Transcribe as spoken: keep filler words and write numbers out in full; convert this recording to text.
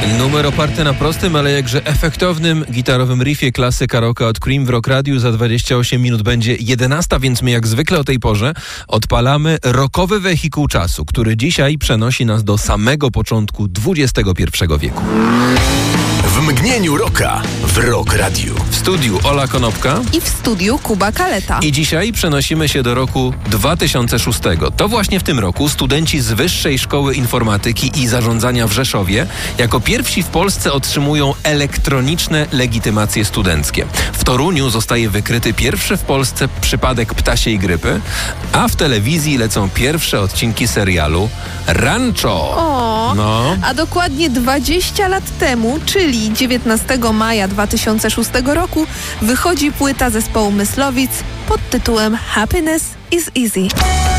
Numer oparty na prostym, ale jakże efektownym gitarowym riffie klasy karaoke od Cream w Rock Radiu. Za dwadzieścia osiem minut będzie jedenasta, więc my jak zwykle o tej porze odpalamy rockowy wehikuł czasu, który dzisiaj przenosi nas do samego początku dwudziestego pierwszego wieku. W mgnieniu rocka w Rock Radiu. W studiu Ola Konopka i w studiu Kuba Kaleta. I dzisiaj przenosimy się do roku dwa tysiące szóstego. To właśnie w tym roku studenci z Wyższej Szkoły Informatyki i Zarządzania w Rzeszowie jako pierwsi w Polsce otrzymują elektroniczne legitymacje studenckie. W Toruniu zostaje wykryty pierwszy w Polsce przypadek ptasiej grypy, a w telewizji lecą pierwsze odcinki serialu Rancho. O, no. A dokładnie dwadzieścia lat temu, czyli dziewiętnastego maja dwa tysiące szóstego roku, wychodzi płyta zespołu Myslowic pod tytułem Happiness is Easy.